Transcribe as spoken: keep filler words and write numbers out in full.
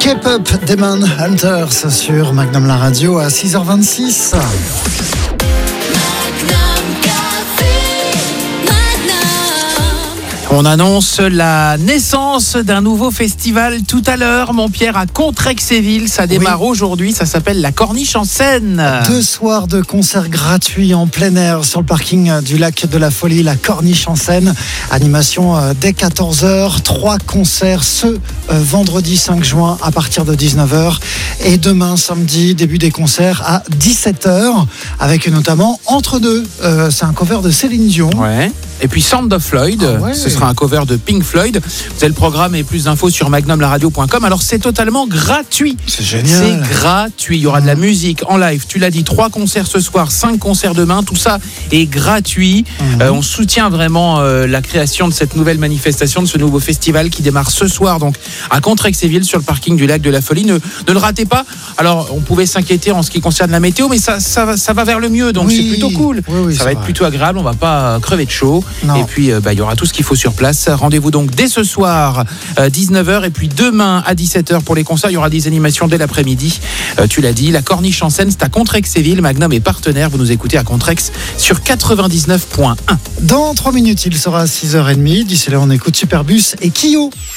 Shape Up Demon Hunters sur Magnum la radio à six heures vingt-six. On annonce la naissance d'un nouveau festival tout à l'heure, mon Pierre, à Contrexéville. Ça démarre oui. aujourd'hui, ça s'appelle la Corniche en scène. Deux soirs de concerts gratuits en plein air sur le parking du lac de la Folie, la Corniche en scène. Animation dès quatorze heures, trois concerts ce vendredi cinq juin à partir de dix-neuf heures et demain samedi, début des concerts à dix-sept heures avec notamment Entre deux. Euh, c'est un cover de Céline Dion. Ouais. Et puis Sound of Floyd, ah ouais. ce sera un cover de Pink Floyd. Vous avez le programme et plus d'infos sur magnum la radio point com. Alors c'est totalement gratuit. C'est génial. C'est gratuit. Il y aura de la musique en live. Tu l'as dit, trois concerts ce soir, cinq concerts demain. Tout ça est gratuit. Mmh. Euh, on soutient vraiment euh, la création de cette nouvelle manifestation, de ce nouveau festival qui démarre ce soir donc à Contrexéville sur le parking du lac de la Folie. Ne, ne le ratez pas. Alors on pouvait s'inquiéter en ce qui concerne la météo, mais ça, ça, ça va vers le mieux. Donc oui. c'est plutôt cool. Oui, oui, ça va être vrai. plutôt agréable. On va pas crever de chaud. Non. Et puis, euh, bah, il y aura tout ce qu'il faut sur place. Rendez-vous donc dès ce soir, euh, dix-neuf heures. Et puis demain à dix-sept heures pour les concerts. Il y aura des animations dès l'après-midi. Euh, tu l'as dit, la Corniche en scène, c'est à Contrexéville. Magnum est partenaire. Vous nous écoutez à Contrex sur quatre-vingt-dix-neuf point un. Dans trois minutes, il sera à six heures trente. D'ici là, on écoute Superbus et Kyo.